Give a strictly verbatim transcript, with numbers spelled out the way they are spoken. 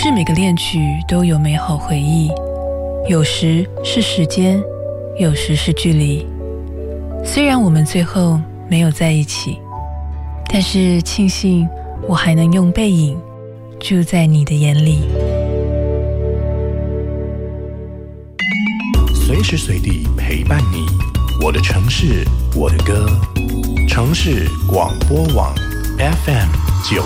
是每个恋曲都有美好回忆，有时是时间，有时是距离。虽然我们最后没有在一起，但是庆幸我还能用背影住在你的眼里。 随时随地陪伴你，我的城市，我的歌。城市广播网 F M